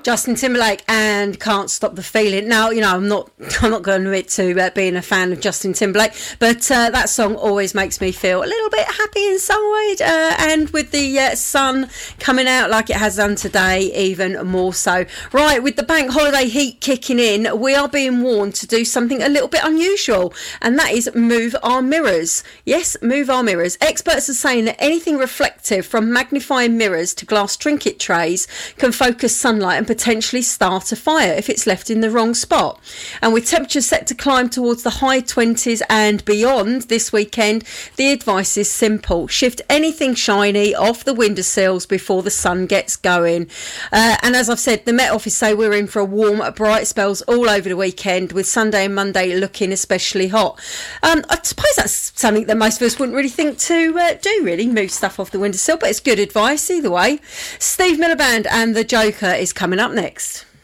Justin Timberlake and Can't Stop the Feeling. Now, you know, I'm not going to admit to being a fan of Justin Timberlake, but that song always makes me feel a little bit happy inside, and with the sun coming out like it has done today, even more so. Right, with the bank holiday heat kicking in, we are being warned to do something a little bit unusual, and that is move our mirrors. Yes, move our mirrors. Experts are saying that anything reflective, from magnifying mirrors to glass trinket trays, can focus sunlight and potentially start a fire if it's left in the wrong spot. And with temperatures set to climb towards the high 20s and beyond this weekend, the advice is simple: shift anything shiny off the windowsills before the sun gets going. And as I've said, the Met Office say we're in for a warm, bright spells all over the weekend, with Sunday and Monday looking especially hot. I suppose that's something that most of us wouldn't really think to do, really, move stuff off the windowsill, but it's good advice either way. Steve Miller Band and The Joker is coming up next.